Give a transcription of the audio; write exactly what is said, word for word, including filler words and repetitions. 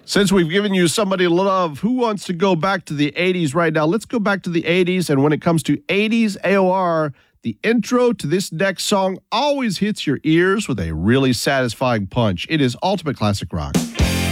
Since we've given you somebody to love, who wants to go back to the eighties right now? Let's go back to the eighties. And when it comes to eighties A O R, the intro to this next song always hits your ears with a really satisfying punch. It is Ultimate Classic Rock.